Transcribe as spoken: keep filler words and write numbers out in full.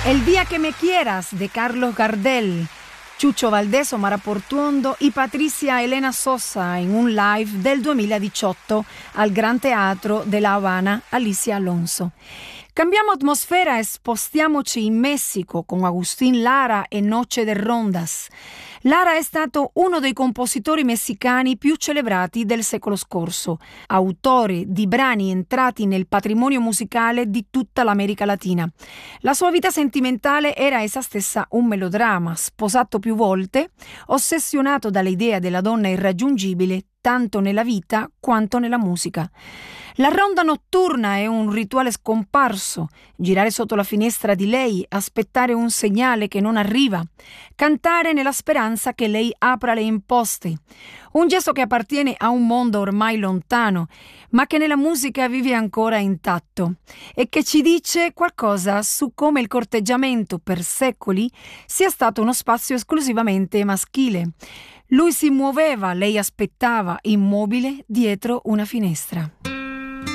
El día que me quieras de Carlos Gardel, Chucho Valdés, Omar Portuondo y Patricia Elena Sosa in un live del duemiladiciotto al Gran Teatro de La Habana, Alicia Alonso. Cambiamo atmosfera e spostiamoci in Messico con Agustín Lara e Noche de Rondas. Lara è stato uno dei compositori messicani più celebrati del secolo scorso, autore di brani entrati nel patrimonio musicale di tutta l'America Latina. La sua vita sentimentale era essa stessa un melodramma, sposato più volte, ossessionato dall'idea della donna irraggiungibile tanto nella vita quanto nella musica. La ronda notturna è un rituale scomparso, girare sotto la finestra di lei, aspettare un segnale che non arriva, cantare nella speranza che lei apra le imposte. Un gesto che appartiene a un mondo ormai lontano, ma che nella musica vive ancora intatto e che ci dice qualcosa su come il corteggiamento per secoli sia stato uno spazio esclusivamente maschile. Lui si muoveva, lei aspettava, immobile dietro una finestra.